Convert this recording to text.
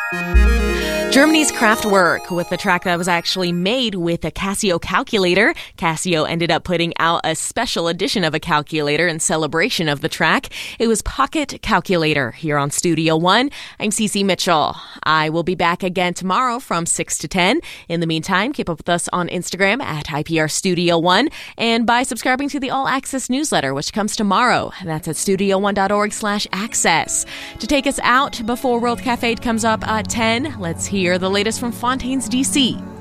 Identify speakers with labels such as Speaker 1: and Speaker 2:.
Speaker 1: Germany's Kraftwerk with the track that was actually made with a Casio calculator. Casio ended up putting out a special edition of a calculator in celebration of the track. It was Pocket Calculator here on Studio One. I'm Cece Mitchell. I will be back again tomorrow from 6 to 10. In the meantime, keep up with us on Instagram at IPR Studio One and by subscribing to the All Access newsletter, which comes tomorrow. That's at studio1.org/access. To take us out before World Cafe comes up at 10, let's hear the latest from Fontaine's DC.